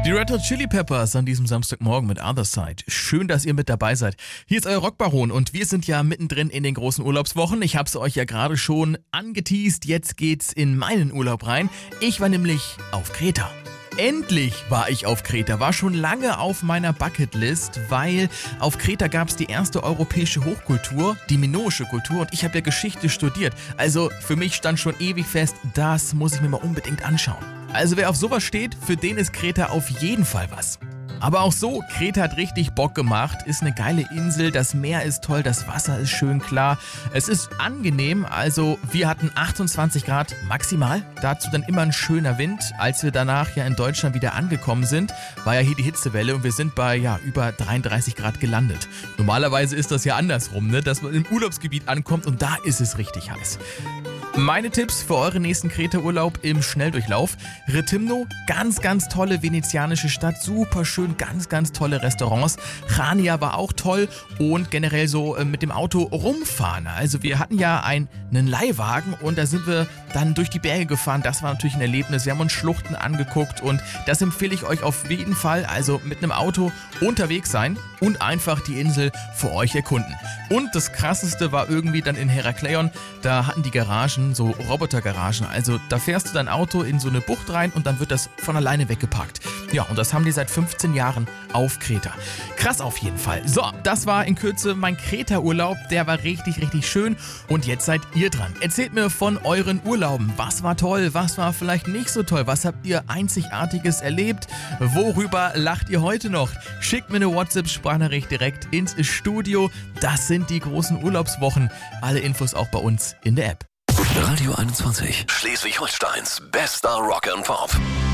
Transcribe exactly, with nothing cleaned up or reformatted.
Die Red Hot Chili Peppers an diesem Samstagmorgen mit Other Side. Schön, dass ihr mit dabei seid. Hier ist euer Rockbaron und wir sind ja mittendrin in den großen Urlaubswochen. Ich hab's euch ja gerade schon angeteast. Jetzt geht's in meinen Urlaub rein. Ich war nämlich auf Kreta. Endlich war ich auf Kreta, war schon lange auf meiner Bucketlist, weil auf Kreta gab es die erste europäische Hochkultur, die minoische Kultur, und ich habe ja Geschichte studiert. Also für mich stand schon ewig fest, das muss ich mir mal unbedingt anschauen. Also wer auf sowas steht, für den ist Kreta auf jeden Fall was. Aber auch so, Kreta hat richtig Bock gemacht, ist eine geile Insel, das Meer ist toll, das Wasser ist schön klar, es ist angenehm, also wir hatten achtundzwanzig Grad maximal, dazu dann immer ein schöner Wind. Als wir danach ja in Deutschland wieder angekommen sind, war ja hier die Hitzewelle und wir sind bei ja über dreiunddreißig Grad gelandet. Normalerweise ist das ja andersrum, ne? Dass man im Urlaubsgebiet ankommt und da ist es richtig heiß. Meine Tipps für euren nächsten Kreta-Urlaub im Schnelldurchlauf. Rethymno, ganz, ganz tolle venezianische Stadt, super schön, ganz, ganz tolle Restaurants. Chania war auch toll und generell so äh, mit dem Auto rumfahren. Also wir hatten ja ein, einen Leihwagen und da sind wir dann durch die Berge gefahren. Das war natürlich ein Erlebnis. Wir haben uns Schluchten angeguckt und das empfehle ich euch auf jeden Fall. Also mit einem Auto unterwegs sein und einfach die Insel für euch erkunden. Und das Krasseste war irgendwie dann in Herakleion, da hatten die Garagen so Robotergaragen. Also da fährst du dein Auto in so eine Bucht rein und dann wird das von alleine weggeparkt. Ja, und das haben die seit fünfzehn Jahren auf Kreta. Krass auf jeden Fall. So, das war in Kürze mein Kreta-Urlaub. Der war richtig, richtig schön. Und jetzt seid ihr dran. Erzählt mir von euren Urlauben. Was war toll? Was war vielleicht nicht so toll? Was habt ihr Einzigartiges erlebt? Worüber lacht ihr heute noch? Schickt mir eine WhatsApp-Sprachnachricht direkt ins Studio. Das sind die großen Urlaubswochen. Alle Infos auch bei uns in der App. Radio einundzwanzig, Schleswig-Holsteins bester Rock and Pop.